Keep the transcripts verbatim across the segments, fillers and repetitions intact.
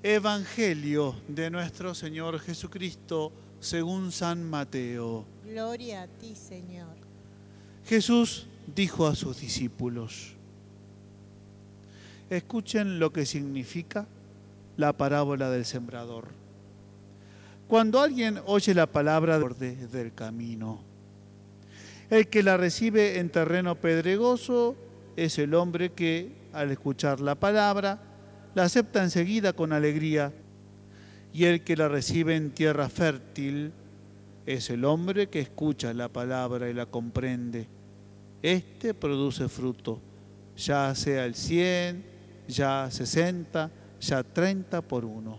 Evangelio de nuestro Señor Jesucristo según San Mateo. Gloria a ti, Señor. Jesús dijo a sus discípulos: escuchen lo que significa la parábola del sembrador. Cuando alguien oye la palabra del camino, el que la recibe en terreno pedregoso es el hombre que, al escuchar la palabra, la acepta enseguida con alegría, y el que la recibe en tierra fértil es el hombre que escucha la palabra y la comprende. Este produce fruto, ya sea el cien, ya sesenta, ya treinta por uno.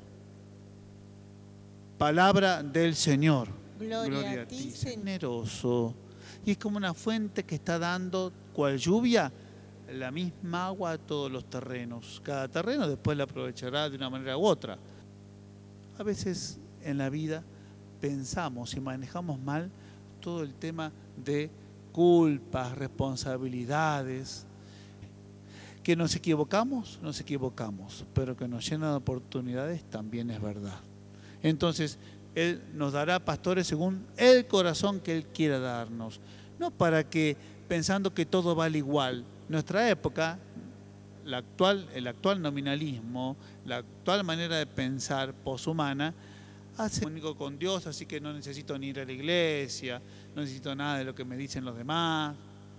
Palabra del Señor. Gloria, Gloria a ti, Señor. Generoso. Y es como una fuente que está dando, cual lluvia, la misma agua a todos los terrenos. Cada terreno después la aprovechará de una manera u otra. A veces en la vida pensamos y manejamos mal todo el tema de culpas, responsabilidades. Que nos equivocamos, nos equivocamos, pero que nos llena de oportunidades también es verdad. Entonces, Él nos dará pastores según el corazón que Él quiera darnos. No para que, pensando que todo vale igual. Nuestra época, la actual, el actual nominalismo, la actual manera de pensar poshumana, hace único con Dios, así que no necesito ni ir a la iglesia, no necesito nada de lo que me dicen los demás.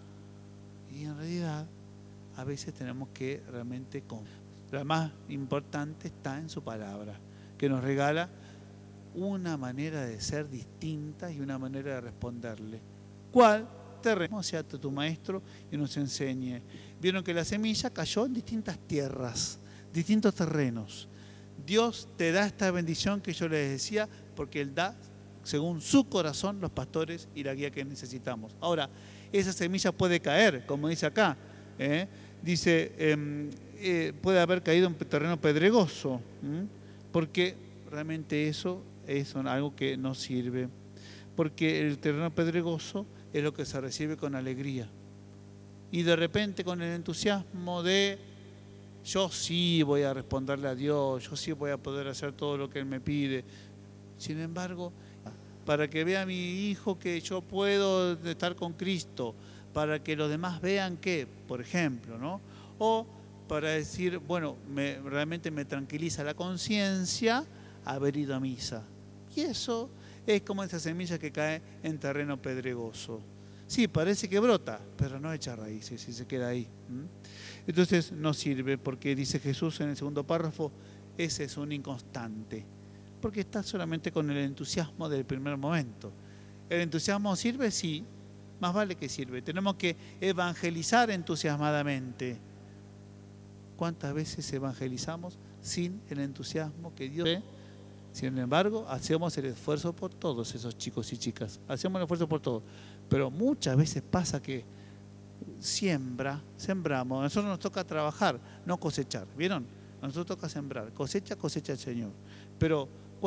Y en realidad, a veces tenemos que realmente confiar. Lo más importante está en su palabra, que nos regala una manera de ser distinta y una manera de responderle. ¿Cuál? Terreno, sea tu maestro y nos enseñe. Vieron que la semilla cayó en distintas tierras, distintos terrenos. Dios te da esta bendición que yo les decía, porque Él da, según su corazón, los pastores y la guía que necesitamos. Ahora, esa semilla puede caer, como dice acá. ¿eh? Dice, eh, eh, puede haber caído en terreno pedregoso, ¿eh? porque realmente eso es algo que no sirve. Porque el terreno pedregoso es lo que se recibe con alegría. Y de repente con el entusiasmo de yo sí voy a responderle a Dios, yo sí voy a poder hacer todo lo que Él me pide. Sin embargo, para que vea mi hijo que yo puedo estar con Cristo, para que los demás vean que, por ejemplo, ¿no? O para decir, bueno, me, realmente me tranquiliza la conciencia haber ido a misa. Y eso es como esa semilla que cae en terreno pedregoso. Sí, parece que brota, pero no echa raíces y se queda ahí. Entonces no sirve, porque dice Jesús en el segundo párrafo, ese es un inconstante, porque está solamente con el entusiasmo del primer momento. ¿El entusiasmo sirve? Sí, más vale que sirve. Tenemos que evangelizar entusiasmadamente. ¿Cuántas veces evangelizamos sin el entusiasmo que Dios ve? Sin embargo, hacemos el esfuerzo por todos esos chicos y chicas. Hacemos el esfuerzo por todos. Pero muchas veces pasa que siembra, sembramos. A nosotros nos toca trabajar, no cosechar. ¿Vieron? A nosotros toca sembrar. Cosecha, cosecha el Señor. Pero